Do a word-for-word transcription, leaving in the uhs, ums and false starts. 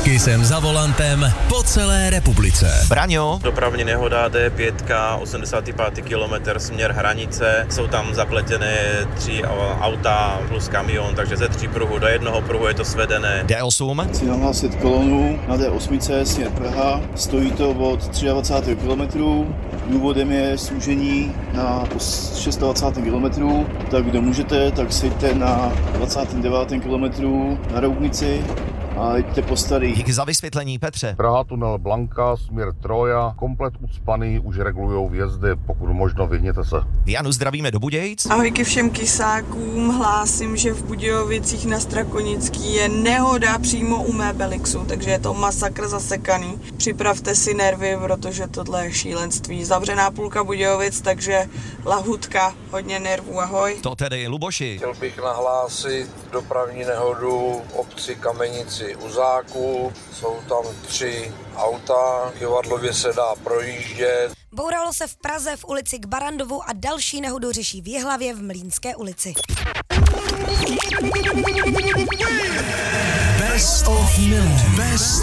Kisem za volantem po celé republice. Braňo. Dopravní nehoda D pět, osmdesátý pátý kilometr, směr hranice. Jsou tam zapletené tři auta plus kamion, takže ze tří pruhů do jednoho pruhu je to svedené. D osm. Chci nahlásit kolonu na D osm směr Praha. Stojí to od dvacátého třetího kilometru. Důvodem je zúžení na dvacátého šestého kilometru. Tak kdo můžete, tak sejďte na dvacátém devátém kilometru na Roudnici a jeďte po starý. Díky za vysvětlení, Petře. Praha, tunel Blanka, směr Troja, komplet ucpaný, už regulujou vjezdy, pokud možno vyhněte se. Janu zdravíme do Budějic. Ahojky všem kysákům, hlásím, že v Budějovicích na Strakonický je nehoda přímo u mé Belixu, takže je to masakr zasekaný. Připravte si nervy, protože tohle je šílenství. Zavřená půlka Budějovic, takže lahutka, hodně nervů, ahoj. To tedy Luboši. Chtěl bych nahlásit dopravní nehodu v obci Kamenici u Záku. Jsou tam tři auta, Kyvadlově se dá projíždět. Bouralo se v Praze v ulici k Barandovu a další nehodu řeší v Jihlavě v Mlýnské ulici. Best of Milan. Best